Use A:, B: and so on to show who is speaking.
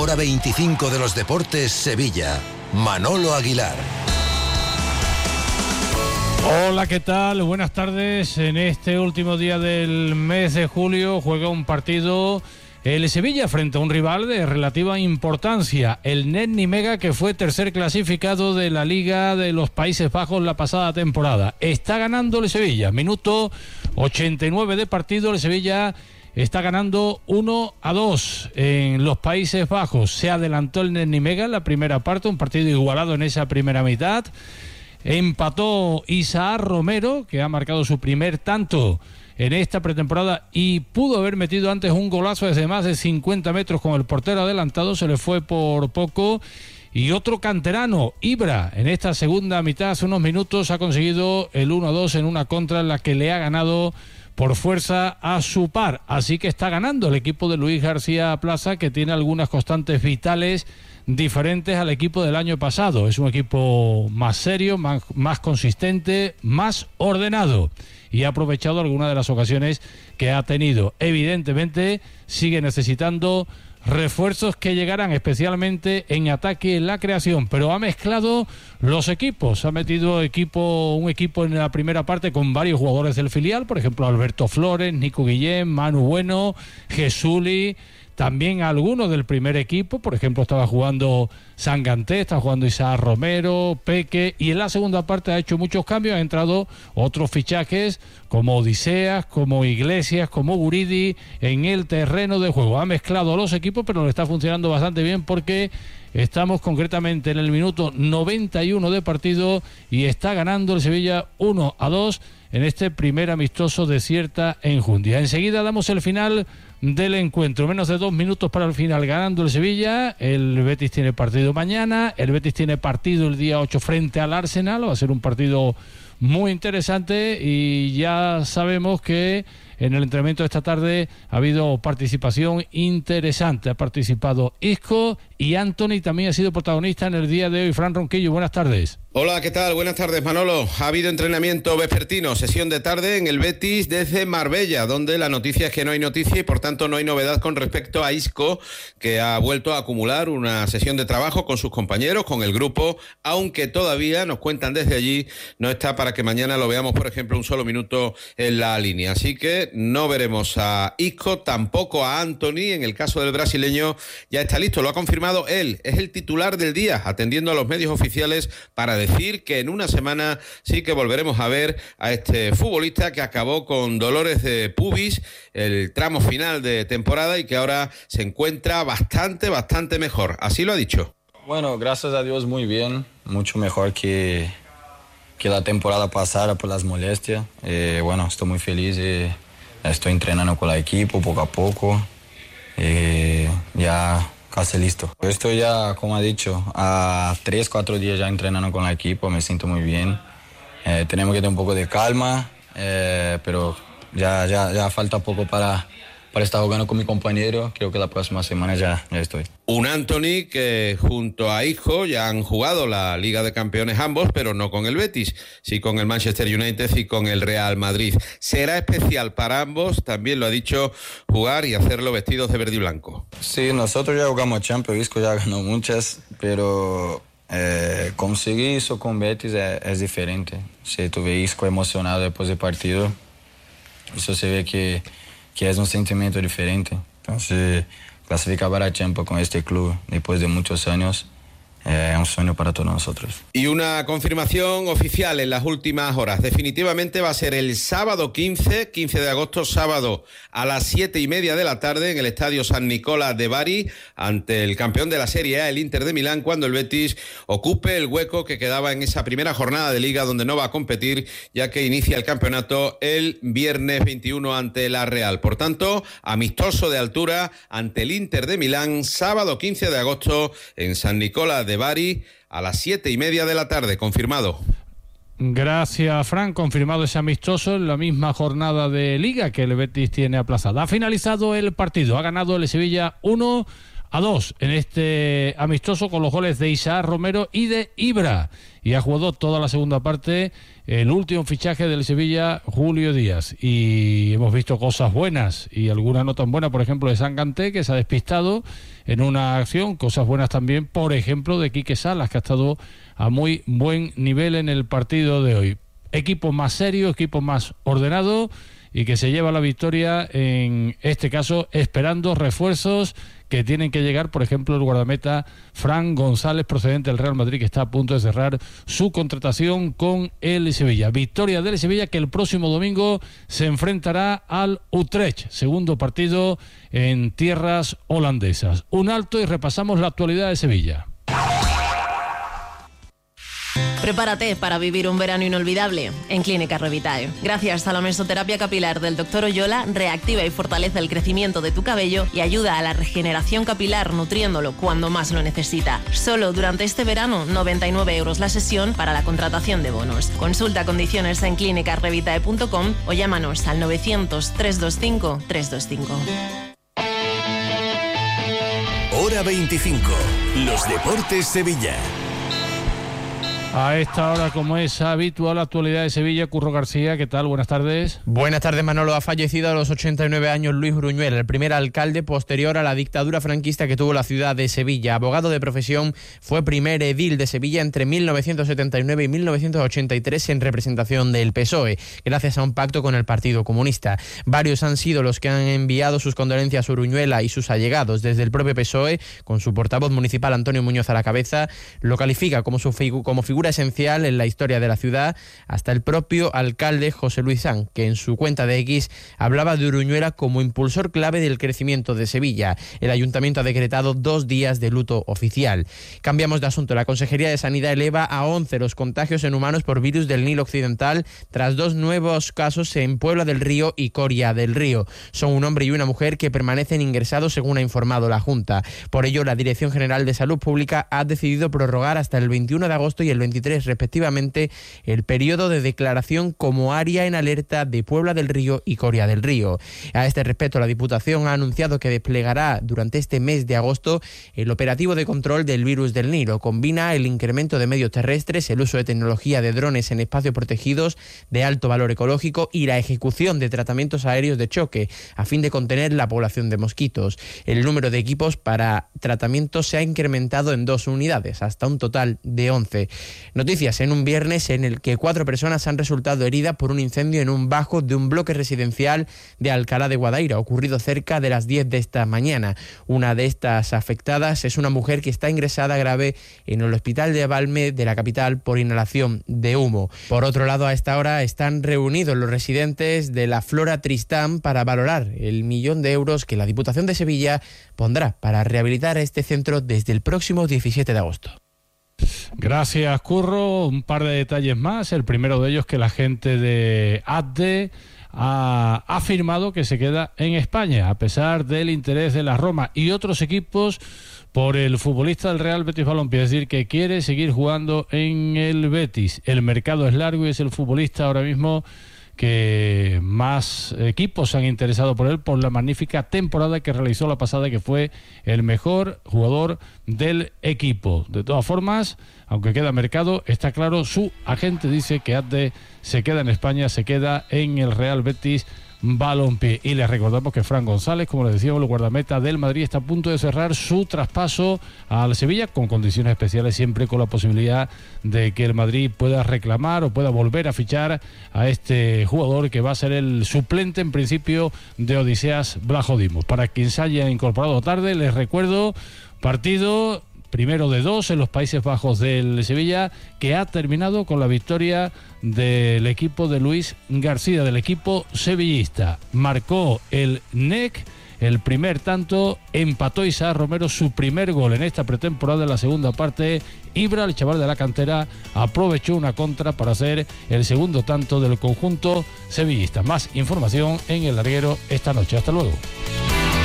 A: Hora 25 de los deportes, Sevilla. Manolo Aguilar.
B: Hola, ¿qué tal? Buenas tardes. En este último día del mes de julio juega un partido el Sevilla frente a un rival de relativa importancia, el Net Nimega, que fue tercer clasificado de la Liga de los Países Bajos la pasada temporada. Está ganando el Sevilla. Minuto 89 de partido. El Sevilla está ganando 1-2 en los Países Bajos. Se adelantó el Net Nimega en la primera parte, un partido igualado en esa primera mitad. Empató Isaac Romero, que ha marcado su primer tanto en esta pretemporada y pudo haber metido antes un golazo desde más de 50 metros con el portero adelantado, se le fue por poco. Y otro canterano, Ibra, en esta segunda mitad, hace unos minutos, ha conseguido el 1-2 en una contra en la que le ha ganado por fuerza a su par. Así que está ganando el equipo de Luis García Plaza, que tiene algunas constantes vitales diferentes al equipo del año pasado. Es un equipo más serio, más consistente, más ordenado, y ha aprovechado algunas de las ocasiones que ha tenido. Evidentemente sigue necesitando refuerzos que llegarán especialmente en ataque y en la creación, pero ha mezclado los equipos, ha metido un equipo en la primera parte con varios jugadores del filial, por ejemplo Alberto Flores, Nico Guillén, Manu Bueno, Jesuli, también algunos del primer equipo, por ejemplo estaba jugando Sanganté, está jugando Isaac Romero, Peque, y en la segunda parte ha hecho muchos cambios, ha entrado otros fichajes como Odiseas, como Iglesias, como Guridi en el terreno de juego. Ha mezclado los equipos, pero le está funcionando bastante bien porque estamos concretamente en el minuto 91 de partido y está ganando el Sevilla 1-2 en este primer amistoso de Cierta Enjundia. Enseguida damos el final del encuentro, menos de 2 minutos para el final, ganando el Sevilla. El Betis tiene partido mañana, el Betis tiene partido el día 8 frente al Arsenal, va a ser un partido muy interesante y ya sabemos que en el entrenamiento de esta tarde ha habido participación interesante, ha participado Isco y Anthony también ha sido protagonista en el día de hoy. Fran Ronquillo, buenas tardes.
C: Hola, ¿qué tal? Buenas tardes, Manolo. Ha habido entrenamiento vespertino, sesión de tarde en el Betis desde Marbella, donde la noticia es que no hay noticia y por tanto no hay novedad con respecto a Isco, que ha vuelto a acumular una sesión de trabajo con sus compañeros, con el grupo, aunque todavía, nos cuentan desde allí, no está para que mañana lo veamos, por ejemplo, un solo minuto en la línea. Así que no veremos a Isco, tampoco a Anthony. En el caso del brasileño ya está listo, lo ha confirmado él, es el titular del día, atendiendo a los medios oficiales para decir que en una semana sí que volveremos a ver a este futbolista que acabó con dolores de pubis el tramo final de temporada y que ahora se encuentra bastante mejor. Así lo ha dicho.
D: Bueno, gracias a Dios muy bien, mucho mejor que la temporada pasada por las molestias. Bueno, estoy muy feliz, estoy entrenando con el equipo poco a poco, ya casi listo. Estoy ya, como ha dicho, a 3-4 días ya entrenando con el equipo, me siento muy bien. Tenemos que tener un poco de calma, pero ya falta poco para estar jugando con mi compañero. Creo que la próxima semana ya estoy.
C: Un Anthony que junto a Isco ya han jugado la Liga de Campeones ambos, pero no con el Betis, sí con el Manchester United y con el Real Madrid. Será especial para ambos, también lo ha dicho, jugar y hacerlo vestidos de verde y blanco.
D: Sí, nosotros ya jugamos Champions, Isco ya ganó muchas, pero conseguir eso con Betis es diferente. Si tú ves Isco emocionado después del partido, eso se ve que es un sentimiento diferente. Entonces, clasificar para Champions con este club después de muchos años es un sueño para todos nosotros.
C: Y una confirmación oficial en las últimas horas. Definitivamente va a ser el sábado 15 de agosto, sábado a las 7:30 de la tarde en el Estadio San Nicola de Bari, ante el campeón de la Serie A, el Inter de Milán, cuando el Betis ocupe el hueco que quedaba en esa primera jornada de Liga, donde no va a competir, ya que inicia el campeonato el viernes 21 ante la Real. Por tanto, amistoso de altura ante el Inter de Milán, sábado 15 de agosto en San Nicola de Bari a las 7:30 de la tarde, confirmado.
B: Gracias, Fran. Confirmado ese amistoso en la misma jornada de Liga que el Betis tiene aplazada. Ha finalizado el partido, ha ganado el Sevilla 1 2 en este amistoso con los goles de Isaac Romero y de Ibra. Y ha jugado toda la segunda parte el último fichaje del Sevilla, Julio Díaz. Y hemos visto cosas buenas y algunas no tan buenas, por ejemplo, de Sanganté, que se ha despistado en una acción. Cosas buenas también, por ejemplo, de Quique Salas, que ha estado a muy buen nivel en el partido de hoy. Equipo más serio, equipo más ordenado y que se lleva la victoria, en este caso esperando refuerzos que tienen que llegar, por ejemplo el guardameta Fran González, procedente del Real Madrid, que está a punto de cerrar su contratación con el Sevilla. Victoria del Sevilla, que el próximo domingo se enfrentará al Utrecht, segundo partido en tierras holandesas. Un alto y repasamos la actualidad de Sevilla.
E: Prepárate para vivir un verano inolvidable en Clínica Revitae. Gracias a la mesoterapia capilar del Dr. Oyola, reactiva y fortalece el crecimiento de tu cabello y ayuda a la regeneración capilar nutriéndolo cuando más lo necesita. Solo durante este verano, 99 € la sesión para la contratación de bonos. Consulta condiciones en clinicarevitae.com o llámanos al 900 325 325.
A: Hora 25. Los Deportes Sevilla.
B: A esta hora, como es habitual, la actualidad de Sevilla. Curro García, ¿qué tal? Buenas tardes.
F: Buenas tardes, Manolo. Ha fallecido a los 89 años Luis Bruñuel, el primer alcalde posterior a la dictadura franquista que tuvo la ciudad de Sevilla. Abogado de profesión, fue primer edil de Sevilla entre 1979 y 1983 en representación del PSOE, gracias a un pacto con el Partido Comunista. Varios han sido los que han enviado sus condolencias a Bruñuela y sus allegados. Desde el propio PSOE, con su portavoz municipal Antonio Muñoz a la cabeza, lo califica como figura esencial en la historia de la ciudad, hasta el propio alcalde José Luis Sanz, que en su cuenta de X hablaba de Bruñuela como impulsor clave del crecimiento de Sevilla. El ayuntamiento ha decretado 2 días de luto oficial. Cambiamos de asunto. La Consejería de Sanidad eleva a 11 los contagios en humanos por virus del Nilo Occidental tras 2 nuevos casos en Puebla del Río y Coria del Río. Son un hombre y una mujer que permanecen ingresados, según ha informado la Junta. Por ello, la Dirección General de Salud Pública ha decidido prorrogar hasta el 21 de agosto y el 23 respectivamente el periodo de declaración como área en alerta de Puebla del Río y Coria del Río. A este respecto, la Diputación ha anunciado que desplegará durante este mes de agosto el operativo de control del virus del Nilo. Combina el incremento de medios terrestres, el uso de tecnología de drones en espacios protegidos de alto valor ecológico y la ejecución de tratamientos aéreos de choque a fin de contener la población de mosquitos. El número de equipos para tratamiento se ha incrementado en 2 unidades, hasta un total de 11. Noticias en un viernes en el que 4 personas han resultado heridas por un incendio en un bajo de un bloque residencial de Alcalá de Guadaira, ocurrido cerca de las 10 de esta mañana. Una de estas afectadas es una mujer que está ingresada grave en el hospital de Valme de la capital por inhalación de humo. Por otro lado, a esta hora están reunidos los residentes de la Flora Tristán para valorar el 1.000.000 de euros que la Diputación de Sevilla pondrá para rehabilitar este centro desde el próximo 17 de agosto.
B: Gracias, Curro. Un par de detalles más. El primero de ellos, que la gente de ADDE ha afirmado que se queda en España, a pesar del interés de la Roma y otros equipos por el futbolista del Real Betis Balompié, es decir, que quiere seguir jugando en el Betis. El mercado es largo y es el futbolista ahora mismo que más equipos se han interesado por él, por la magnífica temporada que realizó la pasada, que fue el mejor jugador del equipo. De todas formas, aunque queda mercado, está claro, su agente dice que ADDE se queda en España, se queda en el Real Betis Balompié. Y les recordamos que Fran González, como les decíamos, el guardameta del Madrid, está a punto de cerrar su traspaso al Sevilla, con condiciones especiales, siempre con la posibilidad de que el Madrid pueda reclamar o pueda volver a fichar a este jugador, que va a ser el suplente en principio de Odiseas Vlachodimos. Para quien se haya incorporado tarde, les recuerdo, partido primero de 2 en los Países Bajos del Sevilla, que ha terminado con la victoria del equipo de Luis García, del equipo sevillista. Marcó el NEC el primer tanto, empató Isaac Romero su primer gol en esta pretemporada. En la segunda parte, Ibra, el chaval de la cantera, aprovechó una contra para hacer el segundo tanto del conjunto sevillista. Más información en El Larguero esta noche. Hasta luego.